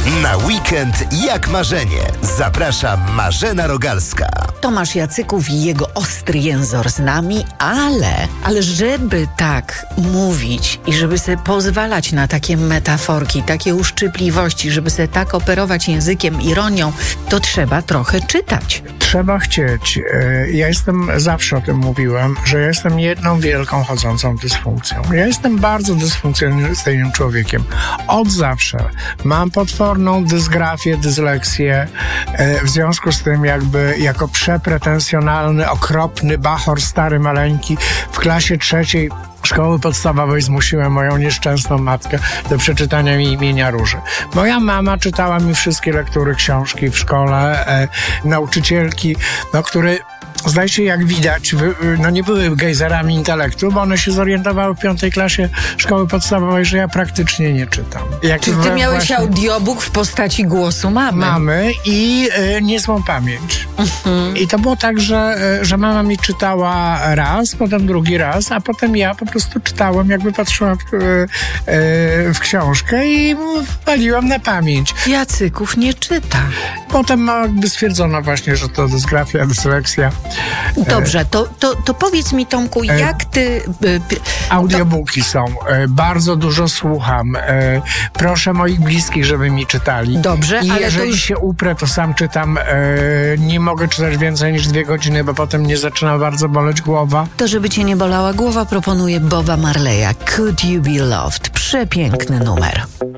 Na weekend jak marzenie. Zaprasza Marzena Rogalska. Tomasz Jacyków i jego ostry jęzor z nami, ale żeby tak mówić i żeby sobie pozwalać na takie metaforki, takie uszczypliwości, żeby sobie tak operować językiem, ironią, to trzeba trochę czytać. Trzeba chcieć. Ja zawsze o tym mówiłem, że ja jestem jedną wielką chodzącą dysfunkcją. Ja jestem bardzo dysfunkcyjnym człowiekiem. Od zawsze. Mam potworną dysgrafię, dysleksję. W związku z tym jako przepretensjonalny, okropny bachor, stary, maleńki w klasie 3 szkoły podstawowej zmusiłem moją nieszczęsną matkę do przeczytania mi Imienia Róży. Moja mama czytała mi wszystkie lektury, książki w szkole, nauczycielki, które zdaje się, jak widać, nie były gejzerami intelektu, bo one się zorientowały w 5. klasie szkoły podstawowej, że ja praktycznie nie czytam. Czy ty miałeś audiobook w postaci głosu mamy i niezłą pamięć. I to było tak, że mama mi czytała raz, potem drugi raz, a potem ja po prostu czytałem, patrzyłam w książkę i waliłam na pamięć. Jacyków nie czyta. Potem stwierdzono właśnie, że to dysgrafia, dysleksja. Dobrze, to powiedz mi, Tomku, jak ty... Audiobooki są. Bardzo dużo słucham. Proszę moich bliskich, żeby mi czytali. Dobrze, ale jeżeli się uprę, to sam czytam. Nie mogę czytać więcej niż 2 godziny, bo potem mnie zaczyna bardzo boleć głowa. To, żeby cię nie bolała głowa, proponuję Boba Marleya. Could You Be Loved? Przepiękny numer.